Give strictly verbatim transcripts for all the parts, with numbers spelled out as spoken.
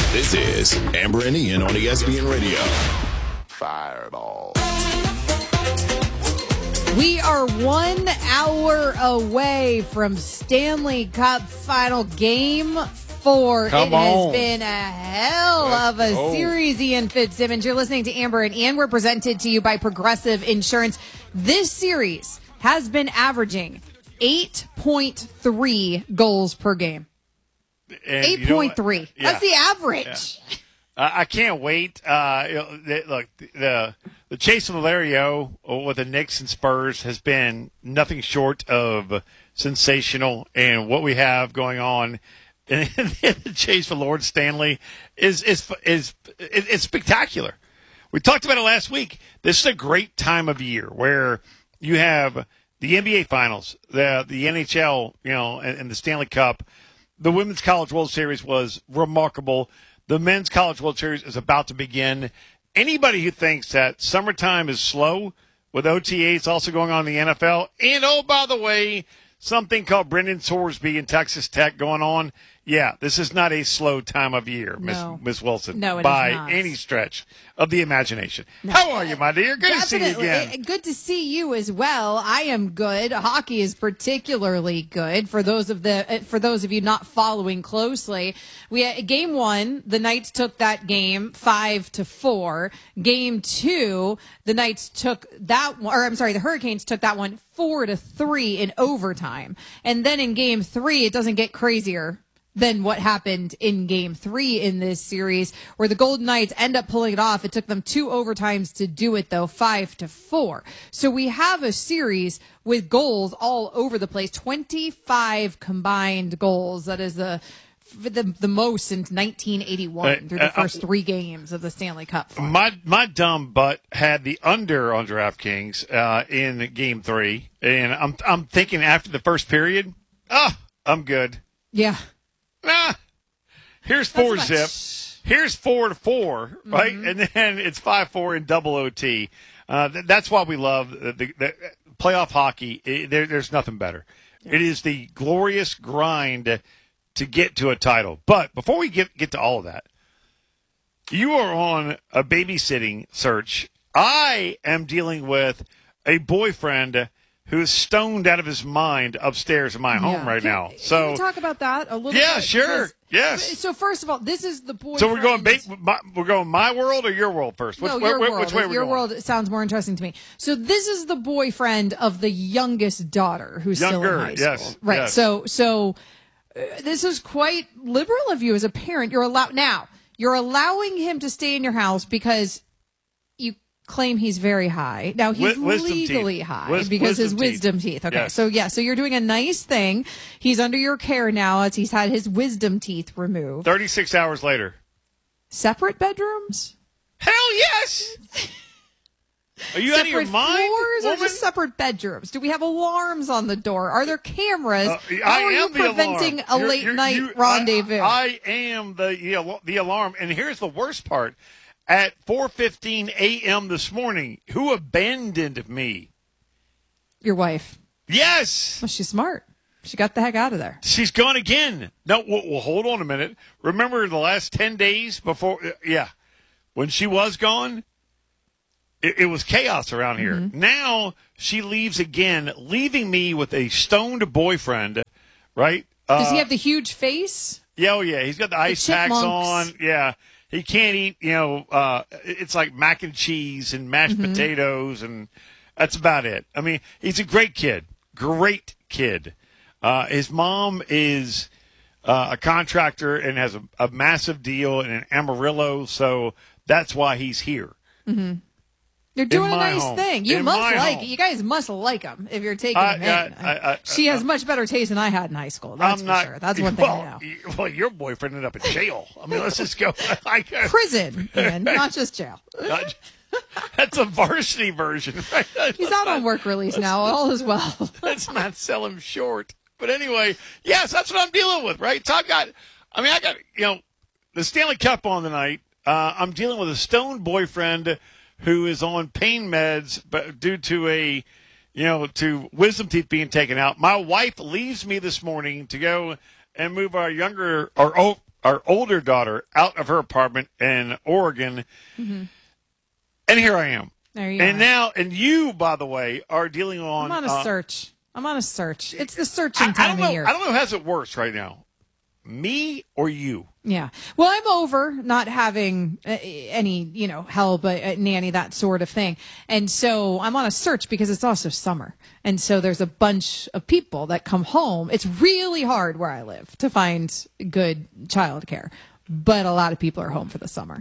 This is Amber and Ian on E S P N Radio. Fireball. We are one hour away from Stanley Cup Final Game Four. Come it has on. been a hell Let's of a go. series, Ian Fitzsimmons. You're listening to Amber and Ian. We're presented to you by Progressive Insurance. This series has been averaging eight point three goals per game. eight point three. Yeah. That's the average. Yeah. Uh, I can't wait. Uh, you know, the, look, the the chase of Valerio with the Knicks and Spurs has been nothing short of sensational, and what we have going on in, in the chase for Lord Stanley is is is is spectacular. We talked about it last week. This is a great time of year where you have the N B A Finals, the the N H L, you know, and, and the Stanley Cup. The Women's College World Series was remarkable. The Men's College World Series is about to begin. Anybody who thinks that summertime is slow with O T As also going on in the N F L, and oh, by the way, something called Brendan Sorsby and Texas Tech going on, yeah, this is not a slow time of year, Miss No. Miss Wilson, No, it is by not. any stretch of the imagination. No. How are you, my dear? Good Definitely. to see you again. Good to see you as well. I am good. Hockey is particularly good for those of the for those of you not following closely. We had game one, the Knights took that game five to four. Game two, the Knights took that one, or I'm sorry, the Hurricanes took that one four to three in overtime. And then in game three, it doesn't get crazier than what happened in game three in this series, where the Golden Knights end up pulling it off. It took them two overtimes to do it, though, five to four. So we have a series with goals all over the place, twenty-five combined goals. That is the the, the most since nineteen eighty-one Uh, through the uh, first three games of the Stanley Cup final. My my dumb butt had the under on DraftKings uh, in Game Three, and I'm I'm thinking after the first period, ah, I'm good. Yeah. Nah, here's four That's zip. much. Here's four to four, right? Mm-hmm. And then it's five four in double O T. Uh, th- that's why we love the, the, the playoff hockey. It, there, there's nothing better. Yeah. It is the glorious grind to get to a title. But before we get get to all of that, you are on a babysitting search. I am dealing with a boyfriend who's stoned out of his mind upstairs in my home Yeah. right Can- now. can So we talk about that a little yeah, bit? sure. Because- Yes. So first of all, this is the boyfriend. So we're going ba- my, we're going my world or your world first? Which, No, where- your where- world. Which way are we your going? world sounds more interesting to me. So this is the boyfriend of the youngest daughter who's still Younger, in high school. yes, Right. yes. So so uh, this is quite liberal of you as a parent. You're allowed now. You're allowing him to stay in your house because you claim he's very high. Now he's Wi- wisdom legally teeth. high Wis- because his wisdom teeth. wisdom teeth. Okay. Yes. So yeah, so you're doing a nice thing. He's under your care now as he's had his wisdom teeth removed. thirty-six hours later. Separate bedrooms? Hell yes! Are you out of your Separate mind, floors or woman? just separate bedrooms? Do we have alarms on the door? Are there cameras? Uh, How I are you am the preventing alarm. a You're- late you're- night you- rendezvous? I, I am the, the al- the alarm, and here's the worst part: at four fifteen a.m. this morning, who abandoned me? Your wife. Yes, Well, she's smart. She got the heck out of there. she's gone again. No, well, well, hold on a minute. Remember the last ten days before? uh, Yeah, when she was gone, it, it was chaos around here. Mm-hmm. Now she leaves again, leaving me with a stoned boyfriend. Right? Does Uh, he have the huge face? Yeah, oh yeah, he's got the ice packs chipmunks. on. Yeah, he can't eat. You know, uh, it's like mac and cheese and mashed Mm-hmm. potatoes, and that's about it. I mean, he's a great kid, great kid. Uh, his mom is uh, a contractor and has a, a massive deal in Amarillo, so that's why he's here. You're doing a my nice home. thing. You In must my like. home. You guys must like him if you're taking I- him in. I- I- I- she has much better taste than I had in high school. That's I'm for not. sure. That's one thing well, I know. y- Well, your boyfriend ended up in jail. I mean, let's just go. I, Prison, Ian, not just jail. Not- that's a varsity version, right? He's out on work release now. All is well. Let's not sell him short. But anyway, yes, that's what I'm dealing with, right? So I got, I mean, I got, you know, the Stanley Cup on tonight. Uh, I'm dealing with a stoned boyfriend who is on pain meds, but due to a, you know, to wisdom teeth being taken out. My wife leaves me this morning to go and move our younger, or oh, our older daughter out of her apartment in Oregon. Mm-hmm. And here I am. There you and are. now, and you, by the way, are dealing on. I'm on a uh, search. I'm on a search. It's the searching I, time I don't know, of year. I don't know who has it worse right now, me or you. Yeah. Well, I'm over not having uh, any, you know, help, a, a nanny, that sort of thing. And so I'm on a search because it's also summer. And so there's a bunch of people that come home. It's really hard where I live to find good childcare, but a lot of people are home for the summer.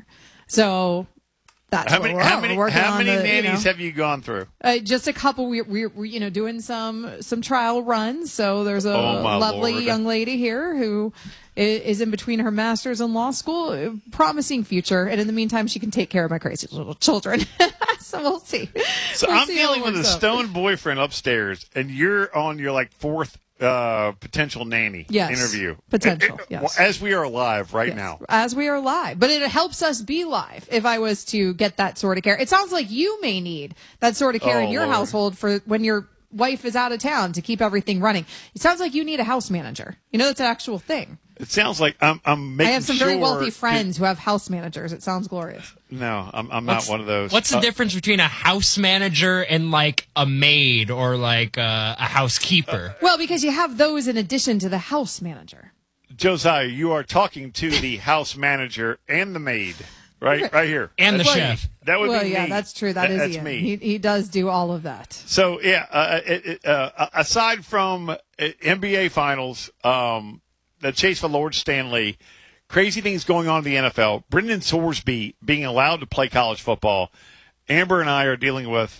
So that's how what many, we're how on. many, We're working how on many the, nannies you know, have you gone through? Uh, just a couple. We're, we're, we're, you know, doing some some trial runs. So there's a Oh, my lovely Lord. young lady here who i- is in between her master's and law school, uh, promising future. And in the meantime, she can take care of my crazy little children. So we'll see. So We'll I'm see how dealing it with a works out. stone boyfriend upstairs, and you're on your like fourth uh, potential nanny Yes. interview. Potential, Uh, uh, yes. As we are live right Yes, now. as we are live, but it helps us be live. If I was to get that sort of care, it sounds like you may need that sort of care Oh, in your Lord. household for when your wife is out of town to keep everything running. It sounds like you need a house manager. You know, that's an actual thing. It sounds like I'm, I'm making I have some sure very wealthy friends who have house managers. It sounds glorious. No, I'm, I'm not What's- one of those. What's the Uh, difference between a house manager and like a maid or like uh, a housekeeper? Well, because you have those in addition to the house manager. Josiah, you are talking to the house manager and the maid, right? Right here. And the That's- chef. That would well, be yeah, me. that's true. That is That's Ian. me. He, he does do all of that. So yeah, uh, it, it, uh, aside from uh, N B A Finals, um, the chase for Lord Stanley, crazy things going on in the N F L. Brendan Sorsby being allowed to play college football. Amber and I are dealing with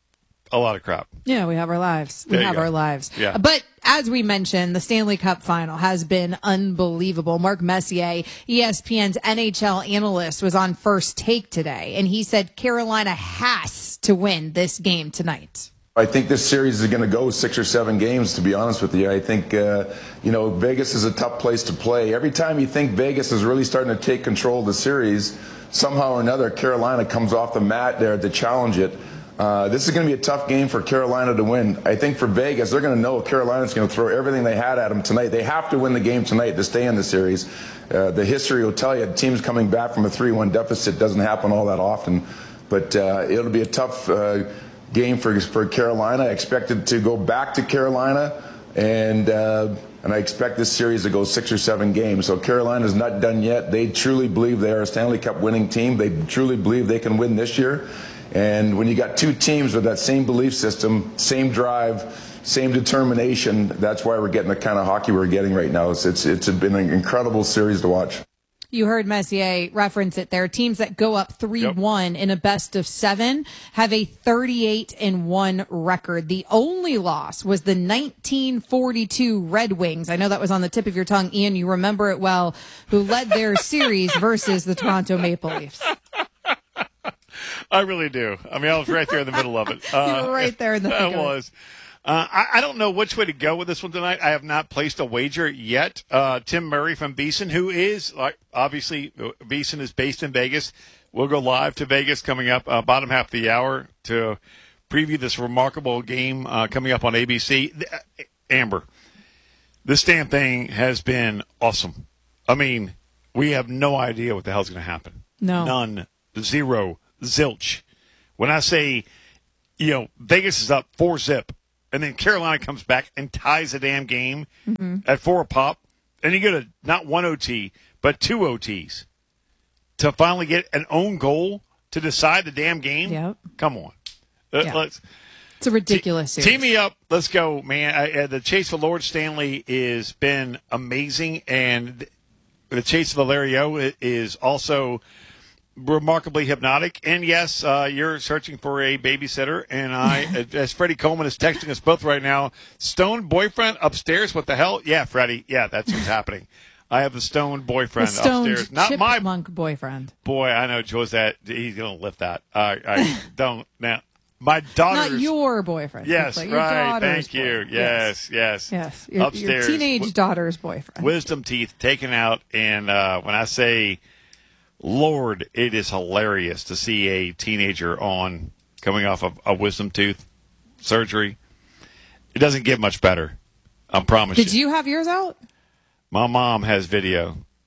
a lot of crap. Yeah, we have our lives. We There you have go. our lives. Yeah. But as we mentioned, the Stanley Cup final has been unbelievable. Mark Messier, E S P N's N H L analyst, was on First Take today, and he said Carolina has to win this game tonight. I think this series is going to go six or seven games, to be honest with you. I think, uh, you know, Vegas is a tough place to play. Every time you think Vegas is really starting to take control of the series, somehow or another, Carolina comes off the mat there to challenge it. Uh, this is going to be a tough game for Carolina to win. I think for Vegas, they're going to know Carolina's going to throw everything they had at them tonight. They have to win the game tonight to stay in the series. Uh, the history will tell you teams coming back from a three one deficit doesn't happen all that often. But uh, it'll be a tough uh, game for for Carolina. I expect it to go back to Carolina, and uh, and I expect this series to go six or seven games. So Carolina's not done yet. They truly believe they are a Stanley Cup winning team. They truly believe they can win this year. And when you got two teams with that same belief system, same drive, same determination, that's why we're getting the kind of hockey we're getting right now. It's it's, it's been an incredible series to watch. You heard Messier reference it there. Teams that go up three one Yep. in a best of seven have a thirty-eight and one record. The only loss was the nineteen forty-two Red Wings. I know that was on the tip of your tongue, Ian. You remember it well, who led their series versus the Toronto Maple Leafs. I really do. I mean, I was right there in the middle of it. Uh, You were right there in the thick I of it. was. Uh, I, I don't know which way to go with this one tonight. I have not placed a wager yet. Uh, Tim Murray from Beeson, who is, like, obviously, Beeson is based in Vegas. We'll go live to Vegas coming up uh, bottom half of the hour to preview this remarkable game uh, coming up on A B C. Uh, Amber, this damn thing has been awesome. I mean, we have no idea what the hell's going to happen. No. None. Zero. Zilch. When I say, you know, Vegas is up four zip, and then Carolina comes back and ties the damn game Mm-hmm. at four a pop, and you get a not one O T, but two O Ts to finally get an own goal to decide the damn game. Yep. Come on. Uh, Yeah. Let's It's a ridiculous series. Tee me up. Let's go, man. I, uh, the chase for Lord Stanley has been amazing, and the chase for Valerio is also remarkably hypnotic. And yes, uh, you're searching for a babysitter, and I, as Freddie Coleman is texting us both right now, Stone boyfriend upstairs. What the hell? Yeah, Freddie. Yeah, that's what's happening. I have the Stone boyfriend the stoned upstairs. Not my chipmunk boyfriend. boy. I know Josette. He's gonna lift that. I, I don't now. My daughter's Not your boyfriend. Yes, but your right. daughter's Thank you. boyfriend. Yes, yes. Yes. Your, Upstairs, your teenage wi- daughter's boyfriend. wisdom teeth taken out, and uh, when I say, Lord, it is hilarious to see a teenager on coming off of a wisdom tooth surgery. It doesn't get much better. I promise Did you. you have yours out? My mom has video.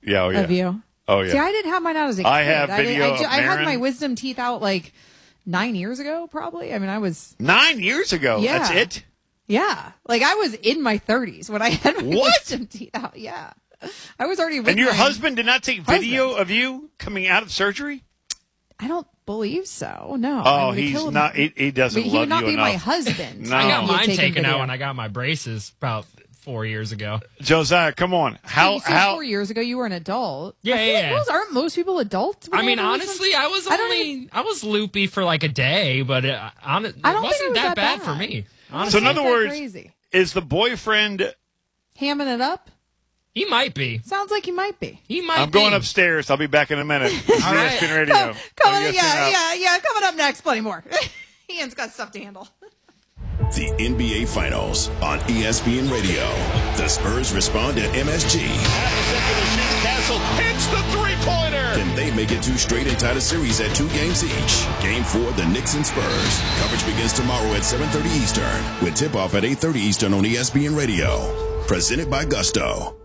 Yeah, oh, yeah. of you. Oh, yeah. See, I didn't have mine out as a kid. I have I, did- video I, ju- of I had Marin. my wisdom teeth out like nine years ago, probably. I mean, I was, Nine years ago. Yeah. That's it? yeah. Like, I was in my thirties when I had my What? wisdom teeth out. Yeah. I was already with And your my- husband did not take video husband. of you coming out of surgery? I don't believe so. No. I Oh, would've he's killed not. him. He, he doesn't But he love would not you be enough. my husband. No. I He got would mine take taken video. out when I got my braces about four years ago. Josiah, come on. How? You said how? four years ago you were an adult. Yeah, I feel yeah, like yeah. most, aren't most people adults? when I they mean, have wisdom honestly, teeth? I was I don't only even- I was loopy for like a day, but it, on, it I don't think wasn't it was that, that bad, bad. for me. I Honestly, So in It's other that words, crazy. is the boyfriend? Hamming it up? he might be. Sounds like he might be. He might. I'm going be. upstairs. I'll be back in a minute. This is All right. E S P N Radio. Come, coming, On E S P N yeah, app. yeah, yeah. Coming up next, plenty more. Ian's got stuff to handle. The N B A Finals on E S P N Radio. The Spurs respond to M S G. Castle hits the three-pointer. Can they make it two straight and tie the series at two games each? Game four, the Knicks and Spurs. Coverage begins tomorrow at seven thirty Eastern with tip-off at eight thirty Eastern on E S P N Radio. Presented by Gusto.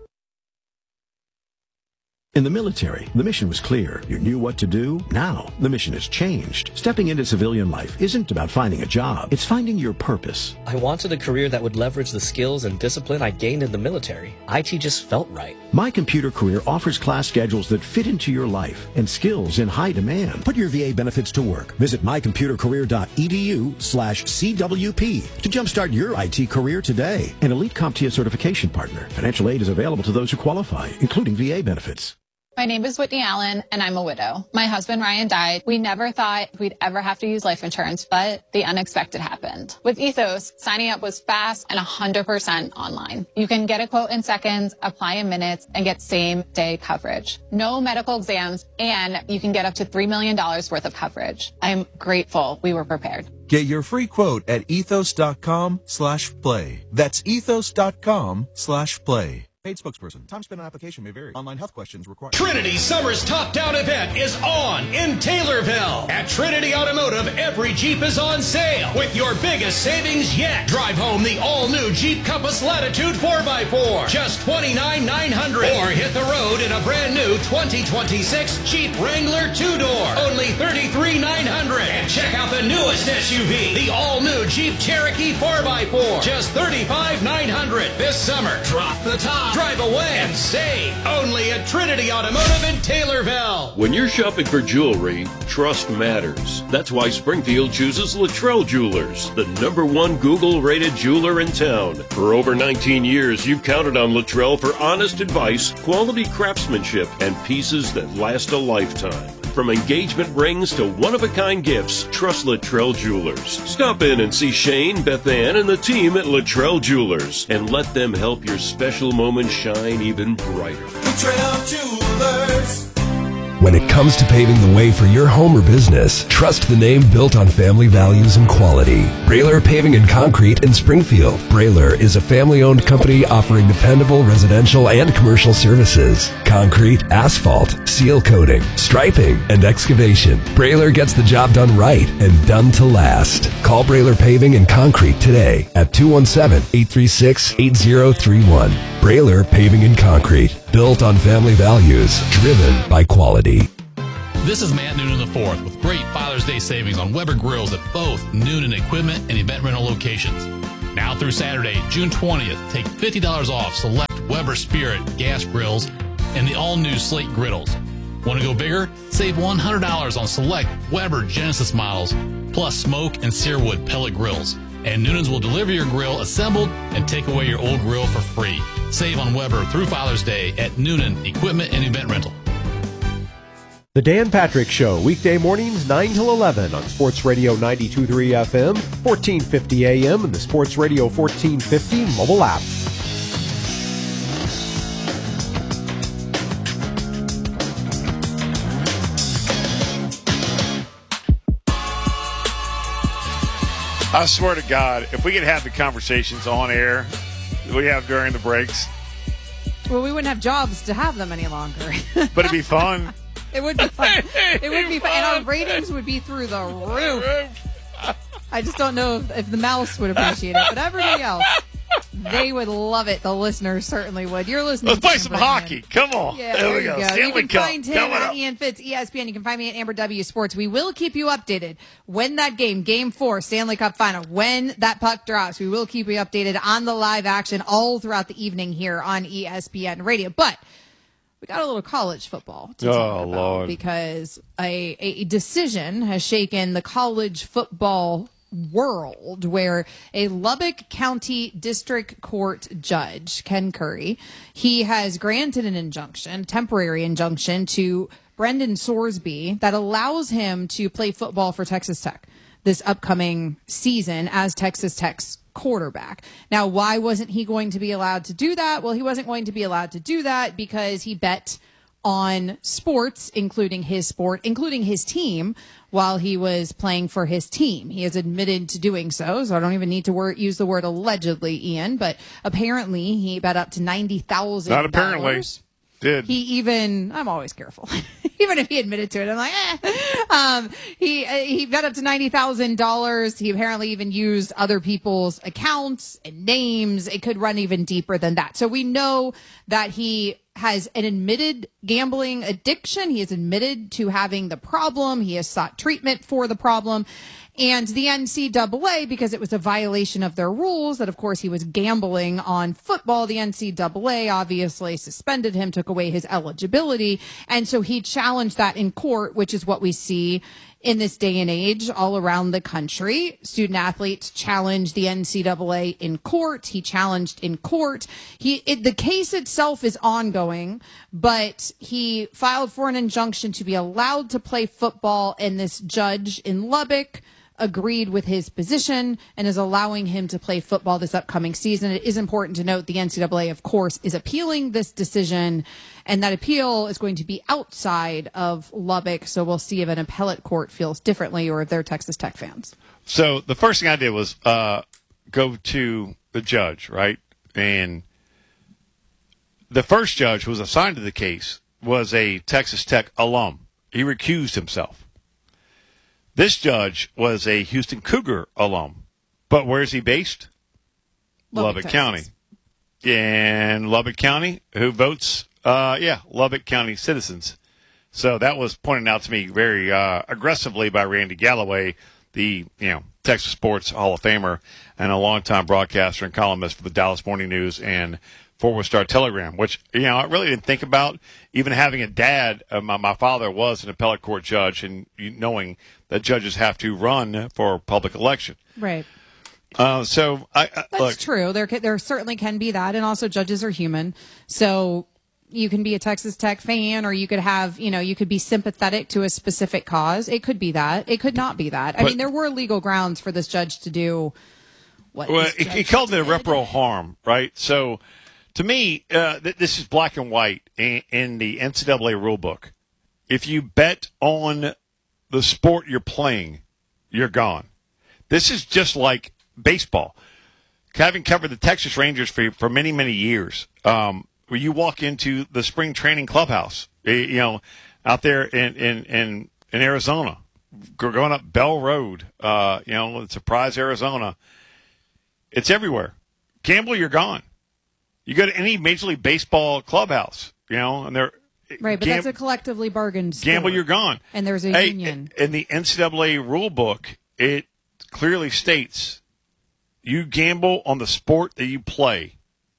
In the military, the mission was clear. You knew what to do. Now, the mission has changed. Stepping into civilian life isn't about finding a job. It's finding your purpose. I wanted a career that would leverage the skills and discipline I gained in the military. I T just felt right. My Computer Career offers class schedules that fit into your life and skills in high demand. Put your V A benefits to work. Visit mycomputercareer.edu slash CWP to jumpstart your I T career today. An Elite CompTIA certification partner. Financial aid is available to those who qualify, including V A benefits. My name is Whitney Allen, and I'm a widow. My husband, Ryan, died. We never thought we'd ever have to use life insurance, but the unexpected happened. With Ethos, signing up was fast and one hundred percent online. You can get a quote in seconds, apply in minutes, and get same-day coverage. No medical exams, and you can get up to three million dollars worth of coverage. I'm grateful we were prepared. Get your free quote at ethos.com slash play. That's ethos.com slash play. Paid spokesperson. Time spent on application may vary. Online health questions required. Trinity Summer's Top Down event is on in Taylorville. At Trinity Automotive, every Jeep is on sale with your biggest savings yet. Drive home the all-new Jeep Compass Latitude four by four, just twenty-nine thousand nine hundred dollars. Or hit the road in a brand new twenty twenty-six Jeep Wrangler two-door, only thirty-three thousand nine hundred dollars. And check out the newest S U V, the all-new Jeep Cherokee four by four, just thirty-five thousand nine hundred dollars. This summer, drop the top. Drive away and save only at Trinity Automotive in Taylorville. When you're shopping for jewelry, trust matters. That's why Springfield chooses Luttrell Jewelers, the number one Google-rated jeweler in town. For over nineteen years, you've counted on Luttrell for honest advice, quality craftsmanship, and pieces that last a lifetime. From engagement rings to one-of-a-kind gifts, trust Luttrell Jewelers. Stop in and see Shane, Beth Ann, and the team at Luttrell Jewelers, and let them help your special moment shine even brighter. Luttrell Jewelers. When it comes to paving the way for your home or business, trust the name built on family values and quality. Brailer Paving and Concrete in Springfield. Brailer is a family-owned company offering dependable residential and commercial services. Concrete, asphalt, seal coating, striping, and excavation. Brailer gets the job done right and done to last. Call Brailer Paving and Concrete today at two one seven, eight three six, eight zero three one. Brailer Paving and Concrete. Built on family values, driven by quality. This is Matt Noonan the fourth with great Father's Day savings on Weber grills at both Noonan Equipment and Event Rental locations. Now through Saturday, June twentieth, take fifty dollars off select Weber Spirit gas grills and the all-new Slate griddles. Want to go bigger? Save one hundred dollars on select Weber Genesis models, plus smoke and searwood pellet grills. And Noonan's will deliver your grill assembled and take away your old grill for free. Save on Weber through Father's Day at Noonan Equipment and Event Rental. The Dan Patrick Show, weekday mornings nine till eleven on Sports Radio ninety-two point three F M, fourteen fifty A M, and the Sports Radio fourteen fifty mobile app. I swear to God, if we could have the conversations on air that we have during the breaks. Well, we wouldn't have jobs to have them any longer. But it'd be fun. It would be fun. It would be fun. And our ratings would be through the roof. I just don't know if, if the mouse would appreciate it, but everybody else. They would love it. The listeners certainly would. You're listening. Let's play to some Brandon. hockey. Come on. Yeah, there, there we you go. go. Stanley You can Cup. find him Coming at up. Ian Fitz, E S P N. You can find me at Amber W Sports. We will keep you updated when that game, Game Four, Stanley Cup Final, when that puck drops. We will keep you updated on the live action all throughout the evening here on E S P N Radio. But we got a little college football to Oh, talk about Lord. because a, a decision has shaken the college football world where a Lubbock County District Court judge, Ken Curry, he has granted an injunction, temporary injunction to Brendan Sorsby that allows him to play football for Texas Tech this upcoming season as Texas Tech's quarterback. Now, why wasn't he going to be allowed to do that? Well, he wasn't going to be allowed to do that because he bet on sports, including his sport, including his team, while he was playing for his team. He has admitted to doing so, so I don't even need to word, use the word allegedly, Ian, but apparently he bet up to ninety thousand dollars. Not apparently. Did. He even, I'm always careful. Even if he admitted to it, I'm like, eh. Um, he, uh, he bet up to ninety thousand dollars. He apparently even used other people's accounts and names. It could run even deeper than that. So we know that he has an admitted gambling addiction. He has admitted to having the problem. He has sought treatment for the problem. And the N C double A, because it was a violation of their rules that, of course, he was gambling on football, the N C double A obviously suspended him, took away his eligibility. And so he challenged that in court, which is what we see in this day and age all around the country. Student athletes challenge the N C double A in court. He challenged in court. He it, the case itself is ongoing, but he filed for an injunction to be allowed to play football, and this judge in Lubbock agreed with his position and is allowing him to play football this upcoming season. It is important to note the N C double A, of course, is appealing this decision, and that appeal is going to be outside of Lubbock, so we'll see if an appellate court feels differently or if they're Texas Tech fans. So the first thing I did was uh, go to the judge, right? And the first judge who was assigned to the case was a Texas Tech alum. He recused himself. This judge was a Houston Cougar alum. But where's he based? Lubbock, Lubbock County. And Lubbock County, who votes, uh, yeah, Lubbock County citizens. So that was pointed out to me very uh, aggressively by Randy Galloway, the you know Texas Sports Hall of Famer and a longtime broadcaster and columnist for the Dallas Morning News and Fort Worth Star Telegram, which, you know, I really didn't think about even having a dad. Uh, my, my father was an appellate court judge, and you, knowing that judges have to run for a public election. Right. Uh, so I, I That's look, true. There, ca- there certainly can be that, and also judges are human. So you can be a Texas Tech fan, or you could have, you know, you could be sympathetic to a specific cause. It could be that. It could not be that. I But- mean, there were legal grounds for this judge to do what. Well, this he, judge he called it did. irreparable harm, right? So, to me, uh, th- this is black and white in, in the N C double A rule book. If you bet on the sport you're playing, you're gone. This is just like baseball. Having covered the Texas Rangers for for many many years, um, where you walk into the spring training clubhouse, eh, you know, out there in in in, in Arizona, going up Bell Road, uh, you know, Surprise, Arizona. It's everywhere. Gamble, you're gone. You go to any Major League Baseball clubhouse, you know, and they're Right, but gam- that's a collectively bargained sport. gamble, you're gone. And there's a Hey, union. In the N C double A rule book, it clearly states you gamble on the sport that you play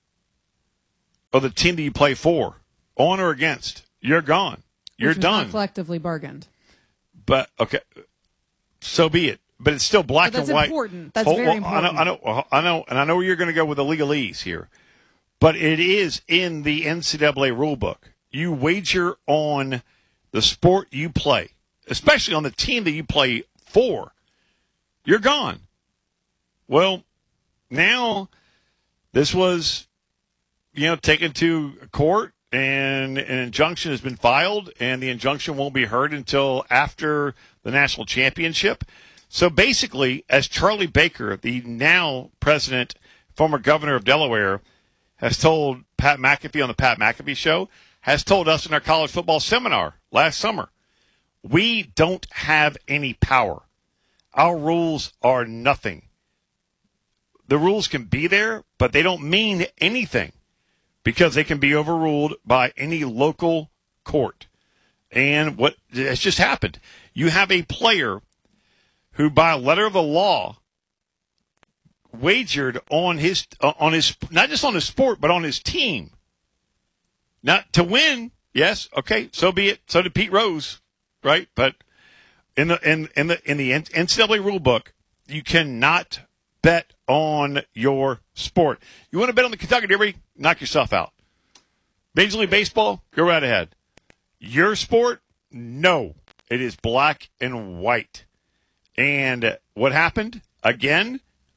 or the team that you play for, on or against. You're gone. You're Which was not done. collectively bargained. But okay, so be it. But it's still black But that's and white. important. That's Hold- very I know, important. I know, I know, and I know where you're going to go with the legalese here. But it is in the N C double A rule book. You wager on the sport you play, especially on the team that you play for. You're gone. Well, now this was, you know, taken to court, and an injunction has been filed, and the injunction won't be heard until after the national championship. So basically, as Charlie Baker, the now president, former governor of Delaware, has told Pat McAfee on the Pat McAfee Show, has told us in our college football seminar last summer, we don't have any power. Our rules are nothing. the rules can be there, but they don't mean anything because they can be overruled by any local court. And what has just happened, you have a player who, by a letter of the law, wagered on his uh, on his not just on his sport but on his team. Not to win, yes, okay, so be it. So did Pete Rose, right? But in the in in the in the N C double A rule book, you cannot bet on your sport. You want to bet on the Kentucky Derby? Knock yourself out. Major League Baseball, go right ahead. Your sport? No. It is black and white. And what happened? Again,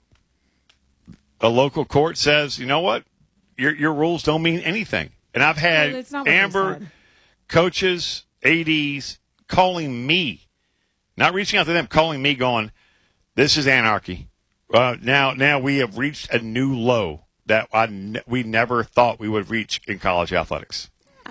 a local court says, you know what? Your your rules don't mean anything. And I've had well, Amber, coaches, A Ds calling me, not reaching out to them, calling me going, this is anarchy. Uh, now, now we have reached a new low that I ne- we never thought we would reach in college athletics.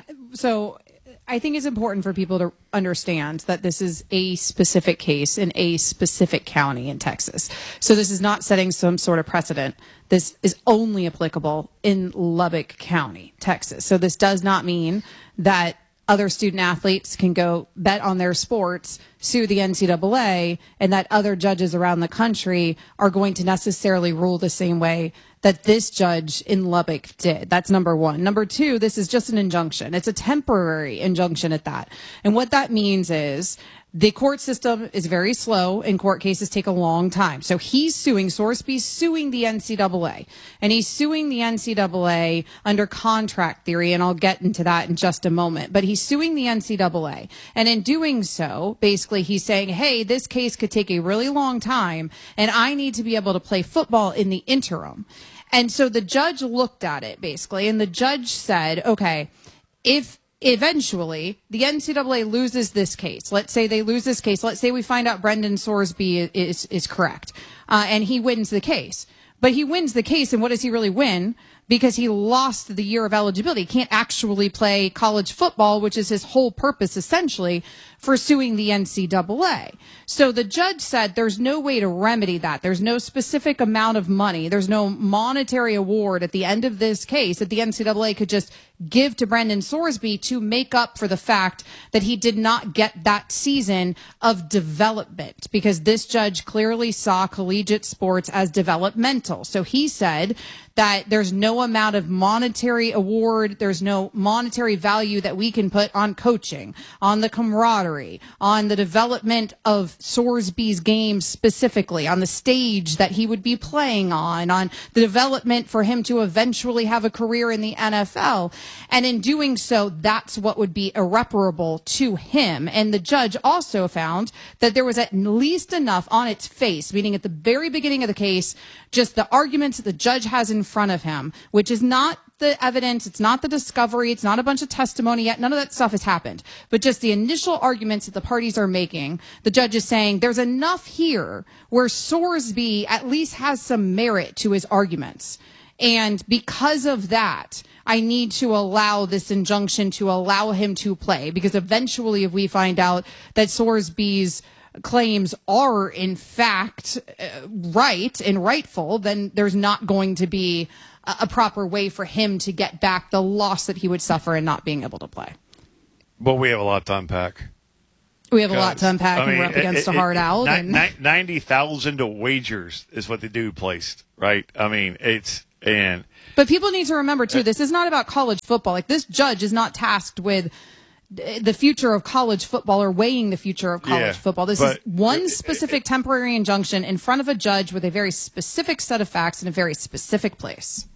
So I think it's important for people to understand that this is a specific case in a specific county in Texas. So this is not setting some sort of precedent. This is only applicable in Lubbock County, Texas. So this does not mean that other student athletes can go bet on their sports, sue the N C double A, and that other judges around the country are going to necessarily rule the same way that this judge in Lubbock did. That's number one. Number two, this is just an injunction. It's a temporary injunction at that. And what that means is the court system is very slow and court cases take a long time. So he's suing, Sorsby's suing the N C double A, and he's suing the N C double A under contract theory, and I'll get into that in just a moment. But he's suing the N C double A. And in doing so, basically he's saying, hey, this case could take a really long time, and I need to be able to play football in the interim. And so the judge looked at it, basically, and the judge said, okay, if eventually the N C double A loses this case, let's say they lose this case, let's say we find out Brendan Sorsby is, is correct, uh, and he wins the case. But he wins the case, and what does he really win? Because he lost the year of eligibility. He can't actually play college football, which is his whole purpose, essentially, for suing the N C double A. So the judge said there's no way to remedy that. There's no specific amount of money. There's no monetary award at the end of this case that the N C double A could just give to Brendan Sorsby to make up for the fact that he did not get that season of development, because this judge clearly saw collegiate sports as developmental. So he said that there's no amount of monetary award, there's no monetary value that we can put on coaching, on the camaraderie, on the development of Sorsby's game specifically, on the stage that he would be playing on, on the development for him to eventually have a career in the N F L. And in doing so, that's what would be irreparable to him. And the judge also found that there was at least enough on its face, meaning at the very beginning of the case, just the arguments that the judge has in front of him, which is not the evidence, it's not the discovery, it's not a bunch of testimony yet, none of that stuff has happened, but just the initial arguments that the parties are making. The judge is saying there's enough here where Sorsby at least has some merit to his arguments. And because of that, I need to allow this injunction to allow him to play, because eventually if we find out that Sorsby's claims are in fact uh, right and rightful, then there's not going to be a, a proper way for him to get back the loss that he would suffer in not being able to play. Well, we have a lot to unpack. We have a lot to unpack, I mean, and we're up against it, a hard it, out. Ni- and ni- ninety thousand wagers is what the dude placed, right? I mean, it's, and... But people need to remember, too, this is not about college football. Like, this judge is not tasked with the future of college football or weighing the future of college yeah, football. This is one specific it, it, temporary injunction in front of a judge with a very specific set of facts in a very specific place.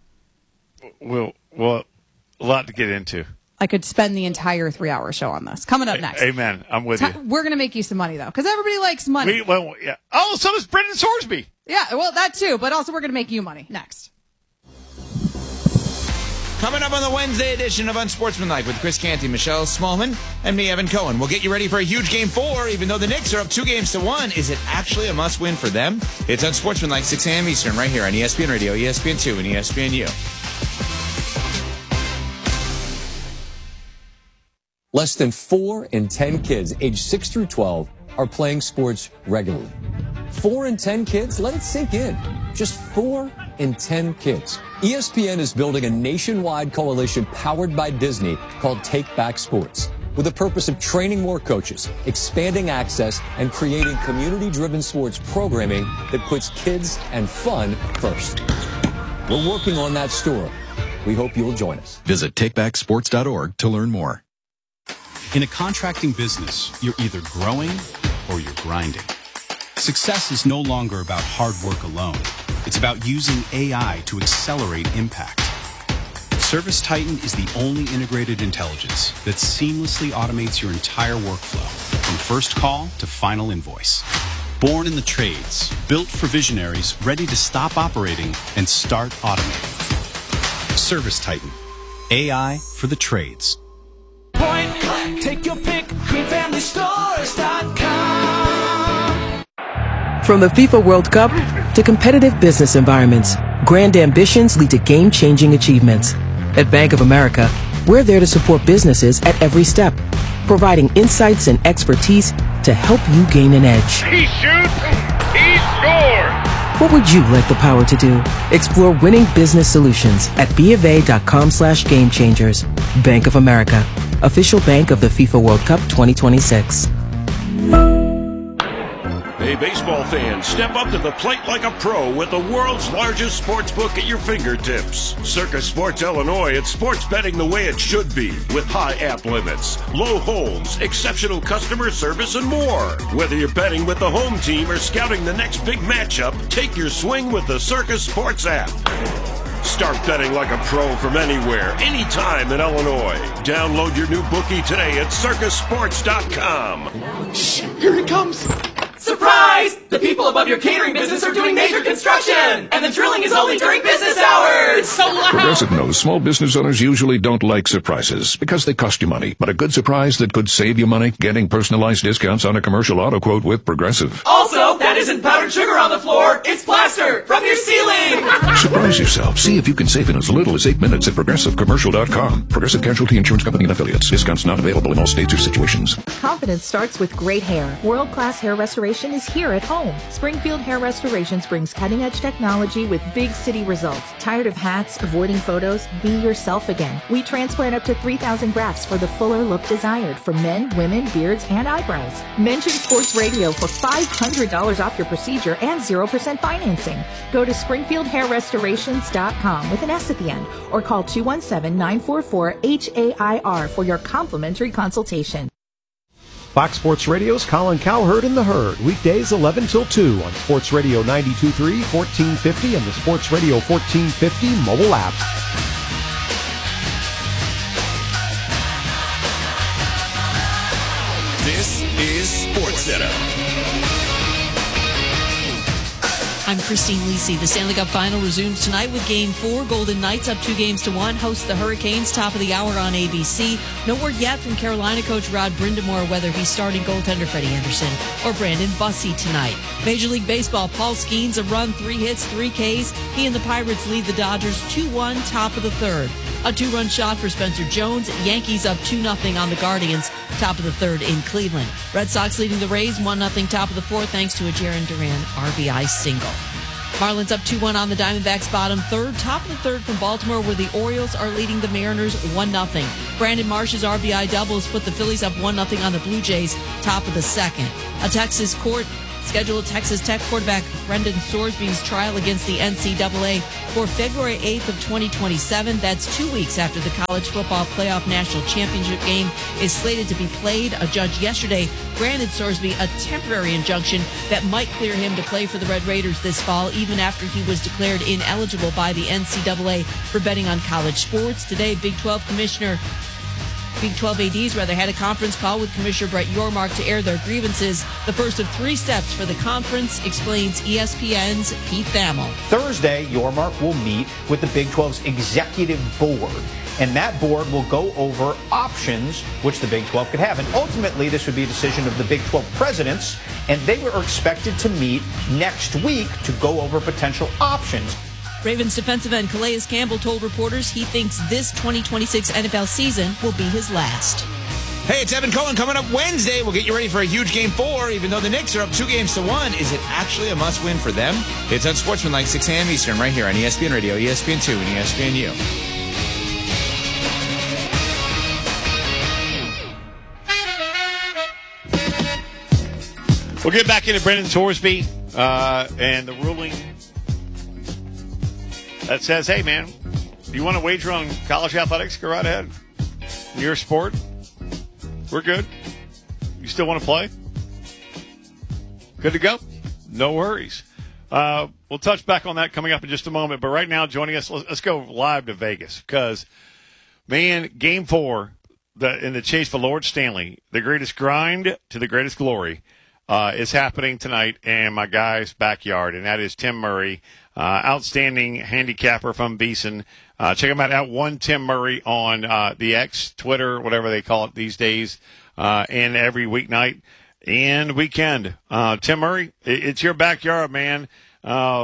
Well, well, a lot to get into. I could spend the entire three-hour show on this. Coming up next. Amen. I'm with Ta- you. We're going to make you some money, though, because everybody likes money. We, well, yeah. Oh, so does Brendan Sorsby. Yeah, well, that too, but also we're going to make you money. Next. Coming up on the Wednesday edition of Unsportsmanlike with Chris Canty, Michelle Smallman, and me, Evan Cohen. We'll get you ready for a huge game four. Even though the Knicks are up two games to one, is it actually a must-win for them? It's Unsportsmanlike, six a.m. Eastern, right here on E S P N Radio, E S P N two, and E S P N U. Less than four in ten kids aged six through twelve are playing sports regularly. Four in ten kids? Let it sink in. Just four in ten kids. E S P N is building a nationwide coalition powered by Disney called Take Back Sports, with the purpose of training more coaches, expanding access, and creating community-driven sports programming that puts kids and fun first. We're working on that story. We hope you'll join us. Visit take back sports dot org to learn more. In a contracting business, you're either growing or you're grinding. Success is no longer about hard work alone. It's about using A I to accelerate impact. Service Titan is the only integrated intelligence that seamlessly automates your entire workflow, from first call to final invoice. Born in the trades, built for visionaries ready to stop operating and start automating. Service Titan, A I for the trades. Point, click, take your pick, green family stores dot com. From the FIFA World Cup to competitive business environments, grand ambitions lead to game-changing achievements. At Bank of America, we're there to support businesses at every step, providing insights and expertise to help you gain an edge. He shoots, he scores! What would you like the power to do? Explore winning business solutions at BofA.com slash game changers. Bank of America, official bank of the FIFA World Cup twenty twenty-six. Hey, baseball fans, step up to the plate like a pro with the world's largest sports book at your fingertips. Circus Sports Illinois, it's sports betting the way it should be, with high app limits, low holds, exceptional customer service, and more. Whether you're betting with the home team or scouting the next big matchup, take your swing with the Circus Sports app. Start betting like a pro from anywhere, anytime in Illinois. Download your new bookie today at circus sports dot com. Shh, here it comes. Surprise! The people above your catering business are doing major construction! And the drilling is only during business hours! So loud! Progressive knows small business owners usually don't like surprises because they cost you money. But a good surprise that could save you money? Getting personalized discounts on a commercial auto quote with Progressive. Also, that isn't powdered sugar on the floor, it's plaster from your ceiling! Surprise yourself. See if you can save in as little as eight minutes at progressive commercial dot com. Progressive Casualty Insurance Company and Affiliates. Discounts not available in all states or situations. Confidence starts with great hair. World-class hair restoration is here at home. Springfield Hair Restorations brings cutting-edge technology with big city results. Tired of hats, avoiding photos? Be yourself again. We transplant up to three thousand grafts for the fuller look desired for men, women, beards, and eyebrows. Mention Sports Radio for five hundred dollars off your procedure and zero percent financing. Go to springfield hair restorations dot com with an S at the end or call two one seven, nine four four, H A I R for your complimentary consultation. Fox Sports Radio's Colin Cowherd and the Herd, weekdays eleven till two on Sports Radio ninety-two point three, fourteen fifty, and the Sports Radio fourteen fifty mobile app. This is SportsCenter. I'm Christine Lisi. The Stanley Cup Final resumes tonight with Game four. Golden Knights up two games to one. Host the Hurricanes, top of the hour on A B C. No word yet from Carolina coach Rod Brindamore whether he's starting goaltender Freddie Anderson or Brandon Bussey tonight. Major League Baseball, Paul Skeens a run, three hits, three Ks. He and the Pirates lead the Dodgers two one, top of the third. A two-run shot for Spencer Jones. Yankees up two nothing on the Guardians, top of the third in Cleveland. Red Sox leading the Rays one nothing, top of the fourth, thanks to a Jarren Duran R B I single. Marlins up two one on the Diamondbacks bottom third. Top of the third from Baltimore, where the Orioles are leading the Mariners one nothing. Brandon Marsh's R B I doubles put the Phillies up one nothing on the Blue Jays, top of the second. A Texas court scheduled Texas Tech quarterback Brendan Sorsby's trial against the N C double A for February eighth of twenty twenty-seven. That's two weeks after the College Football Playoff National Championship game is slated to be played. A judge yesterday granted Sorsby a temporary injunction that might clear him to play for the Red Raiders this fall, even after he was declared ineligible by the N C double A for betting on college sports. Today, Big twelve Commissioner Big twelve A Ds rather had a conference call with Commissioner Brett Yormark to air their grievances. The first of three steps for the conference, explains E S P N's Pete Thamel. Thursday, Yormark will meet with the Big twelve's executive board, and that board will go over options which the Big twelve could have. And ultimately, this would be a decision of the Big twelve presidents, and they were expected to meet next week to go over potential options. Ravens defensive end Calais Campbell told reporters he thinks this twenty twenty-six N F L season will be his last. Hey, it's Evan Cohen. Coming up Wednesday, we'll get you ready for a huge game four. Even though the Knicks are up two games to one, is it actually a must-win for them? It's Unsportsmanlike, six a.m. Eastern, right here on E S P N Radio, E S P N two, and E S P N U. We'll get back into Brendan Thorsby uh, and the ruling that says, hey, man, do you want to wager on college athletics? Go right ahead. Your sport. We're good. You still want to play? Good to go? No worries. Uh, we'll touch back on that coming up in just a moment. But right now, joining us, let's, let's go live to Vegas because, man, game four the, in the chase for Lord Stanley, the greatest grind to the greatest glory, uh, is happening tonight in my guy's backyard, and that is Tim Murray, uh, outstanding handicapper from Beeson. Uh, check him out at one Tim Murray on uh, the X, Twitter, whatever they call it these days, uh, and every weeknight and weekend. Uh, Tim Murray, it, it's your backyard, man. Uh,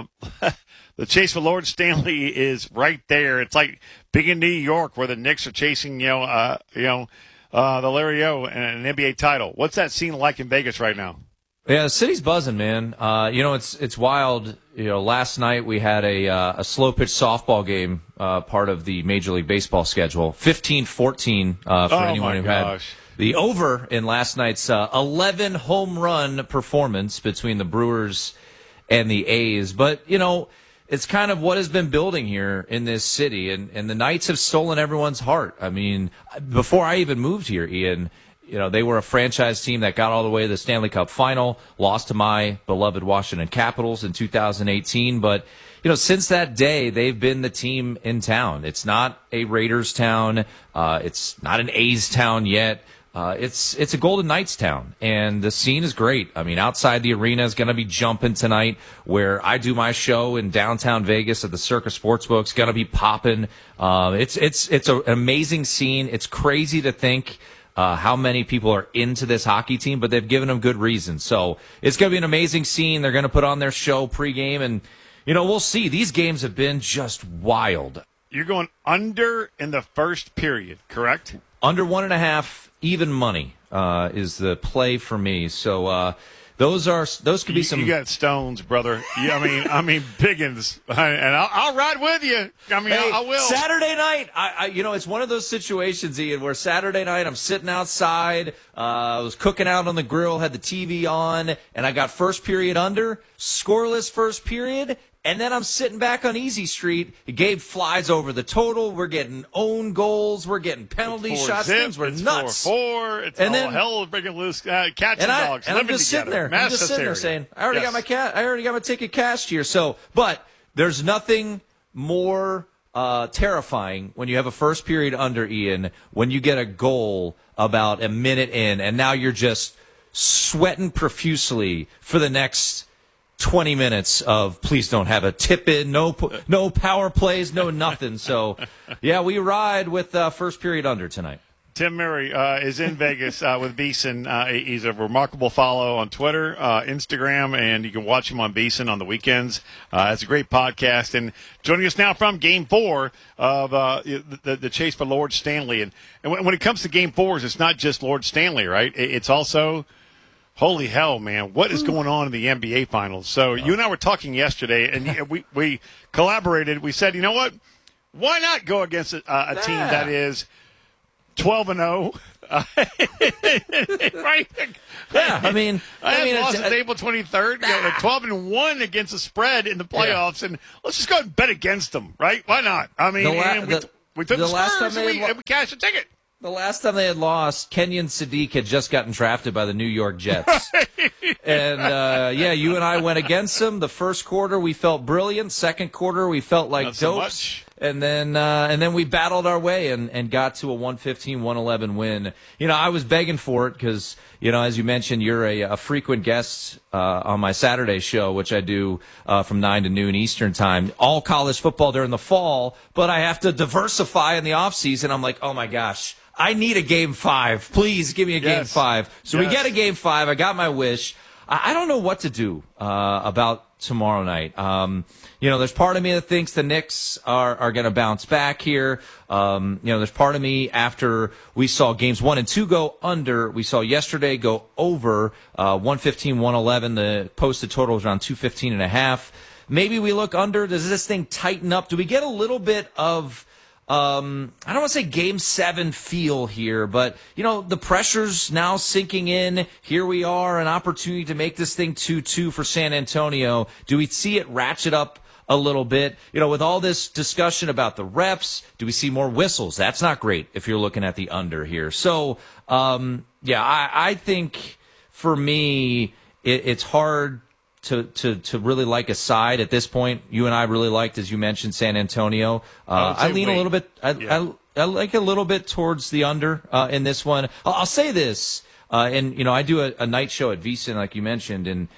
the chase for Lord Stanley is right there. It's like being in New York where the Knicks are chasing, you know, uh, you know, uh, the Larry O and an N B A title. What's that scene like in Vegas right now? Yeah, the city's buzzing, man. Uh, you know, it's it's wild. You know, last night we had a uh, a slow pitch softball game, uh, part of the Major League Baseball schedule. fifteen fourteen uh, for oh anyone who gosh. had the over in last night's uh, eleven home run performance between the Brewers and the A's. But you know, it's kind of what has been building here in this city, and and the Knights have stolen everyone's heart. I mean, before I even moved here, Ian. You know, they were a franchise team that got all the way to the Stanley Cup final, lost to my beloved Washington Capitals in two thousand eighteen. But, you know, since that day, they've been the team in town. It's not a Raiders town. Uh, it's not an A's town yet. Uh, it's it's a Golden Knights town, and the scene is great. I mean, outside the arena is going to be jumping tonight, where I do my show in downtown Vegas at the Circus Sportsbook. It's going to be popping. Uh, it's it's it's a, an amazing scene. It's crazy to think Uh, how many people are into this hockey team, but they've given them good reason. So it's going to be an amazing scene. They're going to put on their show pregame, and, you know, we'll see. These games have been just wild. You're going under in the first period, correct? Under one and a half, even money uh, is the play for me. So uh, those are those could be you, some. You got stones, brother. Yeah, I mean, I mean, biggins, and I'll, I'll ride with you. I mean, Hey, I, I will. Saturday night, I, I, you know, it's one of those situations, Ian, where Saturday night I'm sitting outside, uh, I was cooking out on the grill, had the T V on, and I got first period under, scoreless first period, and then I'm sitting back on Easy Street. Gabe flies over the total. We're getting own goals. We're getting penalty Four shots. zip, Things were it's nuts. Four, four. It's And all then- hell breaking loose. Uh, cats and, And, I, dogs and I'm living just together. sitting there. Mass I'm just sitting there hysteria. saying, I already Yes. got my cat. I already got my ticket cashed here. So, but there's nothing more uh, terrifying when you have a first period under, Ian, when you get a goal about a minute in, and now you're just sweating profusely for the next twenty minutes of please don't have a tip in, no no power plays, no nothing. So, yeah, we ride with uh, first period under tonight. Tim Murray uh, is in Vegas uh, with Beeson. Uh, he's a remarkable follow on Twitter, uh, Instagram, and you can watch him on Beeson on the weekends. Uh, it's a great podcast. And joining us now from Game Four of uh, the, the chase for Lord Stanley. And, and when it comes to Game Fours, it's not just Lord Stanley, right? It's also, holy hell, man, what is going on in the N B A Finals? So you and I were talking yesterday, and we we collaborated. We said, you know what? Why not go against a, a team that is twelve and oh, right? Yeah, I mean, I, I had mean, lost it's- at April twenty-third, you know, twelve and one against the spread in the playoffs, and let's just go and bet against them, right? Why not? I mean, The la- and we, the- we took the the, last Spurs time and they we, lo- and we cashed a ticket. The last time they had lost, Kenyon Sadiq had just gotten drafted by the New York Jets. And, uh, yeah, you and I went against them. The first quarter, we felt brilliant. Second quarter, we felt like Not so dopes. much. And then uh, and then we battled our way and, and got to a one fifteen one eleven win. You know, I was begging for it because, you know, as you mentioned, you're a, a frequent guest uh, on my Saturday show, which I do uh, from nine to noon Eastern time. All college football during the fall, but I have to diversify in the offseason. I'm like, oh, my gosh, I need a game five. Please give me a game Yes. five. So Yes. we get a game five. I got my wish. I, I don't know what to do uh, about tomorrow night. Um, you know, there's part of me that thinks the Knicks are, are going to bounce back here. Um, you know, there's part of me after we saw games one and two go under. We saw yesterday go over uh, one fifteen, one eleven. The posted total was around two fifteen and a half. Maybe we look under. Does this thing tighten up? Do we get a little bit of Um, I don't want to say game seven feel here, but, you know, the pressure's now sinking in. Here we are, an opportunity to make this thing two two for San Antonio. Do we see it ratchet up a little bit? You know, with all this discussion about the reps, do we see more whistles? That's not great if you're looking at the under here. So, um, yeah, I, I think for me, it, it's hard To, to, to really like a side at this point. You and I really liked, as you mentioned, San Antonio. Uh, I, I lean wait. a little bit. I, yeah. I, I like a little bit towards the under uh, in this one. I'll, I'll say this, uh, and you know, I do a, a night show at VSiN, like you mentioned, and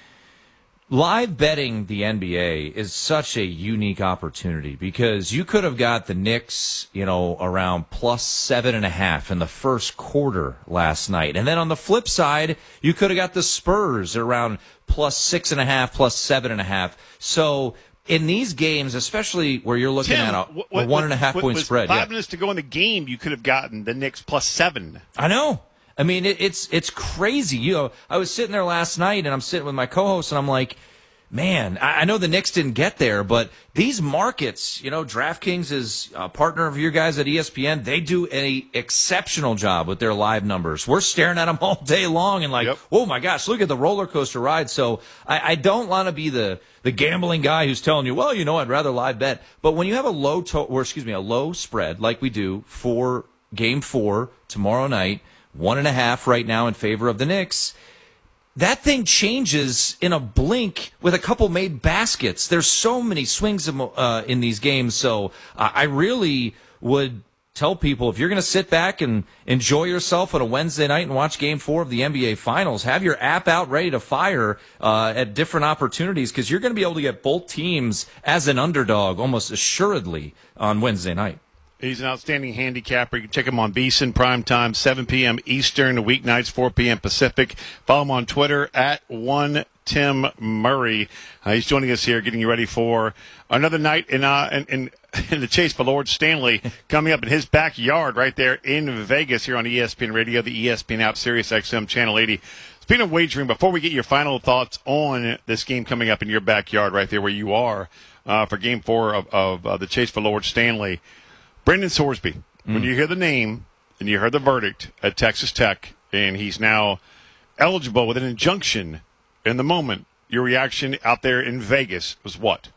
live betting the N B A is such a unique opportunity because you could have got the Knicks, you know, around plus seven and a half in the first quarter last night, and then on the flip side, you could have got the Spurs around plus six and a half, plus seven and a half. So in these games, especially where you're looking Tim, at a, what, a one and a half what, point was spread, five yeah. minutes to go in the game, you could have gotten the Knicks plus seven. I know. I mean, it, it's it's crazy. You know, I was sitting there last night, and I'm sitting with my co-host, and I'm like, man, I, I know the Knicks didn't get there, but these markets, you know, DraftKings is a partner of your guys at E S P N. They do an exceptional job with their live numbers. We're staring at them all day long and like, yep. oh my gosh, look at the roller coaster ride. So I, I don't want to be the, the gambling guy who's telling you, well, you know, I'd rather live bet. But when you have a low to- or excuse me, a low spread like we do for game four tomorrow night, one and a half right now in favor of the Knicks, that thing changes in a blink with a couple made baskets. There's so many swings uh, in these games. So uh, I really would tell people, if you're going to sit back and enjoy yourself on a Wednesday night and watch game four of the N B A Finals, have your app out ready to fire uh, at different opportunities because you're going to be able to get both teams as an underdog almost assuredly on Wednesday night. He's an outstanding handicapper. You can check him on VSiN primetime, seven p.m. Eastern, weeknights, four p.m. Pacific. Follow him on Twitter at one Tim Murray. Uh, he's joining us here, getting you ready for another night in uh, in, in, in the chase for Lord Stanley coming up in his backyard right there in Vegas here on E S P N Radio, the E S P N app, Sirius X M Channel eighty. Speaking of wagering, before we get your final thoughts on this game coming up in your backyard right there where you are uh, for game four of, of uh, the chase for Lord Stanley, Brendan Sorsby, mm. when you hear the name and you heard the verdict at Texas Tech, and he's now eligible with an injunction in the moment, your reaction out there in Vegas was what?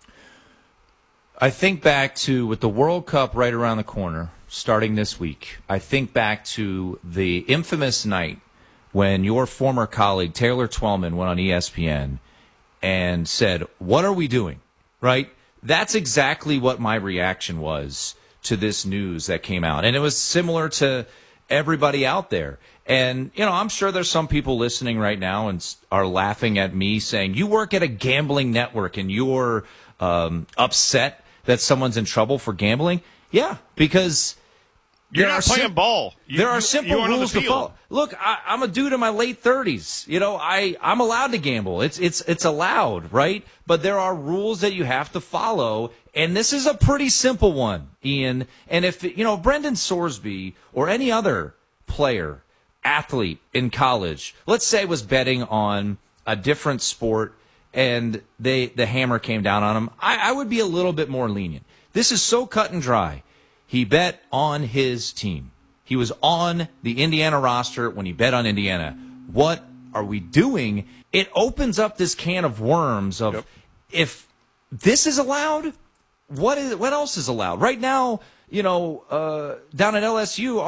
I think back to, with the World Cup right around the corner, starting this week, I think back to the infamous night when your former colleague, Taylor Twellman, went on E S P N and said, what are we doing? Right? That's exactly what my reaction was to this news that came out. And it was similar to everybody out there. And, you know, I'm sure there's some people listening right now and are laughing at me saying, you work at a gambling network and you're um, upset that someone's in trouble for gambling. Yeah, because you're not playing sim- ball. You, there are you, simple you rules to follow. Look, I, I'm a dude in my late thirties. You know, I, I'm allowed to gamble. It's it's it's allowed, right? But there are rules that you have to follow, and this is a pretty simple one, Ian. And if, you know, Brendan Sorsby or any other player, athlete in college, let's say was betting on a different sport and they the hammer came down on him, I, I would be a little bit more lenient. This is so cut and dry. He bet on his team. He was on the Indiana roster when he bet on Indiana. What are we doing? It opens up this can of worms of, yep. if this is allowed, what is what else is allowed? Right now, you know, uh, down at L S U,